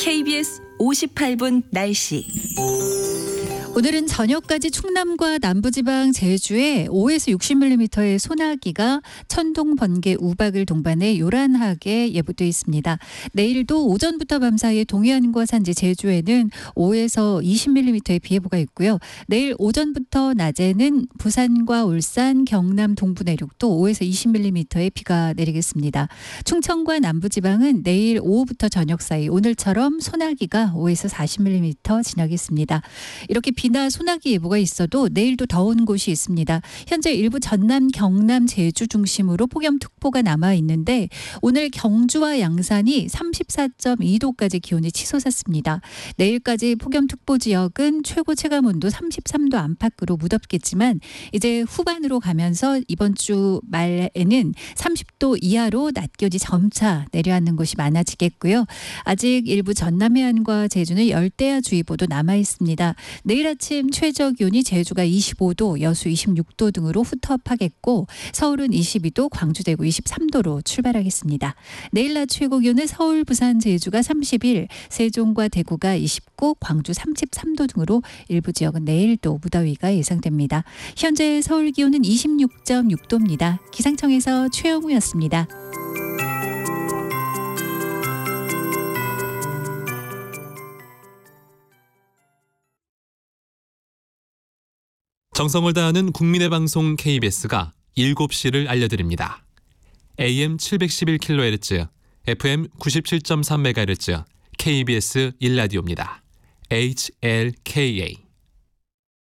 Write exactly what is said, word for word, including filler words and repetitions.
케이비에스 오십팔 분 날씨. 오늘은 저녁까지 충남과 남부지방 제주에 오에서 육십 밀리미터의 소나기가 천둥, 번개, 우박을 동반해 요란하게 예보돼 있습니다. 내일도 오전부터 밤 사이에 동해안과 산지 제주에는 오에서 이십 밀리미터의 비 예보가 있고요. 내일 오전부터 낮에는 부산과 울산, 경남 동부 내륙도 오에서 이십 밀리미터의 비가 내리겠습니다. 충청과 남부지방은 내일 오후부터 저녁 사이 오늘처럼 소나기가 오에서 사십 밀리미터 지나겠습니다. 이렇게 비나 소나기 예보가 있어도 내일도 더운 곳이 있습니다. 현재 일부 전남, 경남, 제주 중심으로 폭염특보가 남아 있는데 오늘 경주와 양산이 삼십사 점 이 도까지 기온이 치솟았습니다. 내일까지 폭염특보 지역은 최고 체감온도 삼십삼 도 안팎으로 무덥겠지만 이제 후반으로 가면서 이번 주 말에는 삼십 도 이하로 낮 기온이 점차 내려앉는 곳이 많아지겠고요. 아직 일부 전남 해안과 제주는 열대야주의보도 남아 있습니다. 내일 아침 최저 기온이 제주가 이십오 도, 여수 이십육 도 등으로 후텁하겠고 서울은 이십이 도, 광주, 대구 이십삼 도로 출발하겠습니다. 내일 낮 최고 기온은 서울, 부산, 제주가 삼십일, 세종과 대구가 이십구, 광주 삼십삼 도 등으로 일부 지역은 내일도 무더위가 예상됩니다. 현재 서울 기온은 이십육 점 육 도입니다. 기상청에서 최영우였습니다. 정성을 다하는 국민의 방송 케이비에스가 일곱 시를 알려드립니다. 에이엠 칠백십일 킬로헤르츠, 에프엠 구십칠 점 삼 메가헤르츠, 케이비에스 일 라디오입니다. 에이치엘케이에이